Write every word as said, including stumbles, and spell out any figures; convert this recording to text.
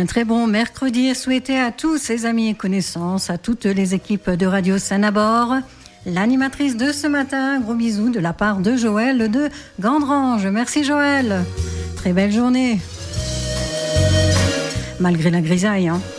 Un très bon mercredi est souhaité à tous ses amis et connaissances, à toutes les équipes de Radio Saint-Nabord. L'animatrice de ce matin, gros bisous de la part de Joël de Gandrange. Merci Joël. Très belle journée. Malgré la grisaille, hein.